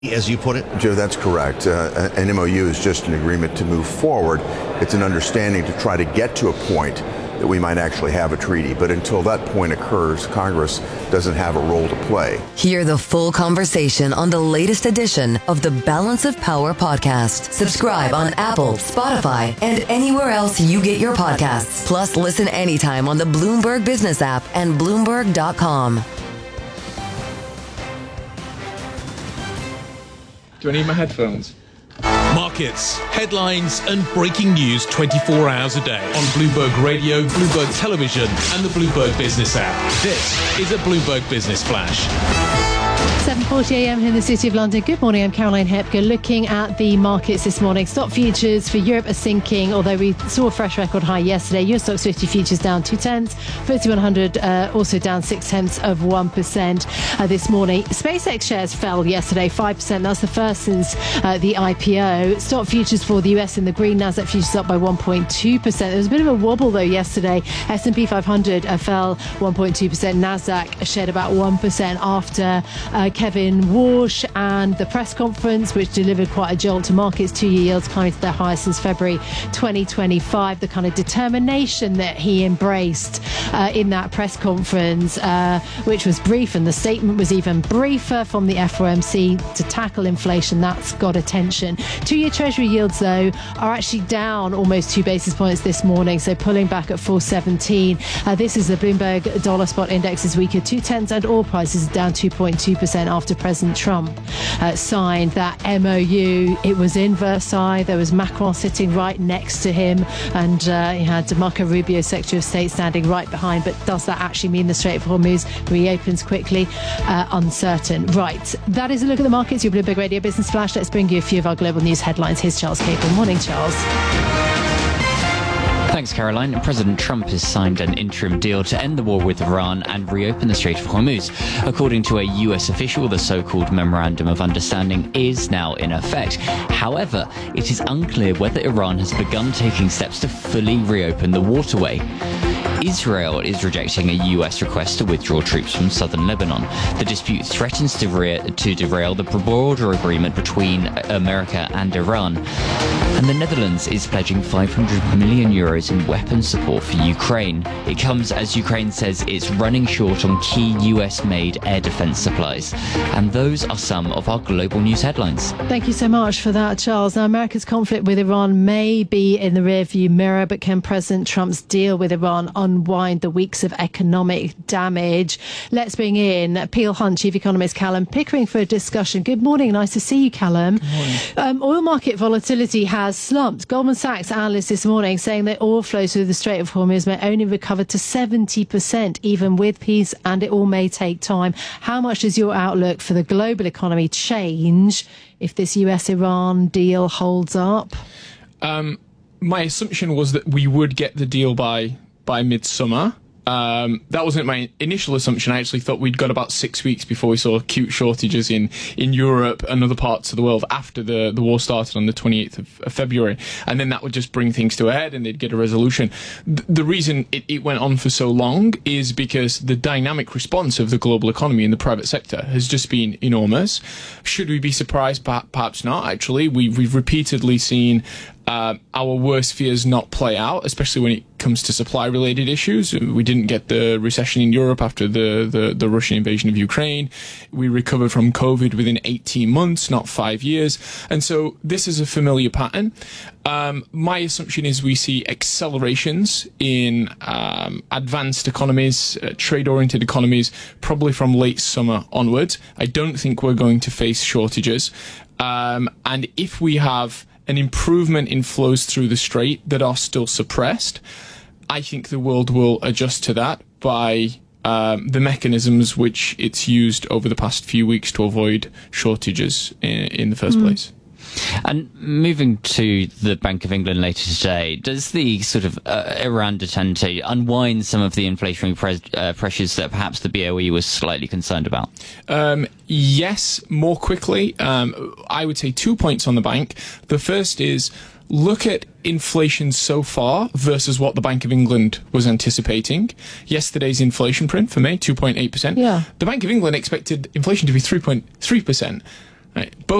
as you put it? Joe, that's correct. An MOU is just an agreement to move forward. It's an understanding to try to get to a point that we might actually have a treaty. But until that point occurs, Congress doesn't have a role to play. Hear the full conversation on the latest edition of the Balance of Power podcast. Subscribe on Apple, Spotify, and anywhere else you get your podcasts. Plus, listen anytime on the Bloomberg Business app and Bloomberg.com. Do I need my headphones? Markets, headlines, and breaking news 24 hours a day on Bloomberg Radio, Bloomberg Television, and the Bloomberg Business app. This is a Bloomberg Business Flash. 7:40 a.m. here in the City of London. Good morning, I'm Caroline Hepker. Looking at the markets this morning, stock futures for Europe are sinking, although we saw a fresh record high yesterday. US Stocks 50 futures down 0.2, FTSE 100 also down 0.6% this morning. SpaceX shares fell yesterday 5%. That's the first since the IPO. Stock futures for the US in the green. Nasdaq futures up by 1.2%. There was a bit of a wobble though yesterday. S&P 500 fell 1.2%. Nasdaq shed about 1% after Kevin Walsh and the press conference, which delivered quite a jolt to markets. 2-year yields climbing to their highest since February 2025. The kind of determination that he embraced in that press conference, which was brief, and the statement was even briefer from the FOMC to tackle inflation. That's got attention. 2-year Treasury yields, though, are actually down almost 2 basis points this morning, so pulling back at 4.17. This is the Bloomberg Dollar Spot Index is weaker 0.2, and oil prices are down 2.2% after President Trump signed that MOU. It was in Versailles. There was Macron sitting right next to him, and he had Marco Rubio, Secretary of State, standing right behind. But does that actually mean the Strait of Hormuz reopens quickly? Uncertain. Right, that is a look at the markets. Your Bloomberg Radio Business Flash. Let's bring you a few of our global news headlines. Here's Charles Capel. Morning, Charles. Thanks, Caroline. President Trump has signed an interim deal to end the war with Iran and reopen the Strait of Hormuz. According to a US official, the so-called Memorandum of Understanding is now in effect. However, it is unclear whether Iran has begun taking steps to fully reopen the waterway. Israel is rejecting a US request to withdraw troops from southern Lebanon. The dispute threatens to derail the broader agreement between America and Iran. And the Netherlands is pledging 500 million euros in weapons support for Ukraine. It comes as Ukraine says it's running short on key US-made air defense supplies. And those are some of our global news headlines. Thank you so much for that, Charles. Now, America's conflict with Iran may be in the rearview mirror, but can President Trump's deal with Iran unwind the weeks of economic damage? Let's bring in Peel Hunt Chief Economist Callum Pickering for a discussion. Good morning. Nice to see you, Callum. Good morning. Oil market volatility has slumped. Goldman Sachs analysts this morning saying that oil flows through the Strait of Hormuz may only recover to 70%, even with peace, and it all may take time. How much does your outlook for the global economy change if this US-Iran deal holds up? My assumption was that we would get the deal by midsummer. That wasn't my initial assumption. I actually thought we'd got about 6 weeks before we saw acute shortages in Europe and other parts of the world after the war started on the 28th of February. And then that would just bring things to a head and they'd get a resolution. The reason it went on for so long is because the dynamic response of the global economy and the private sector has just been enormous. Should we be surprised? Perhaps not, actually. We've repeatedly seen our worst fears not play out, especially when it comes to supply-related issues. We didn't get the recession in Europe after the Russian invasion of Ukraine. We recovered from COVID within 18 months, not 5 years. And so this is a familiar pattern. My assumption is we see accelerations in advanced economies, trade-oriented economies, probably from late summer onwards. I don't think we're going to face shortages. And if we have an improvement in flows through the strait that are still suppressed, I think the world will adjust to that by the mechanisms which it's used over the past few weeks to avoid shortages in the first place. And moving to the Bank of England later today, does the sort of Iran detente unwind some of the inflationary pressures that perhaps the BOE was slightly concerned about? Yes, more quickly. I would say 2 points on the bank. The first is look at inflation so far versus what the Bank of England was anticipating. Yesterday's inflation print for May, 2.8%. Yeah. The Bank of England expected inflation to be 3.3%. Right. Both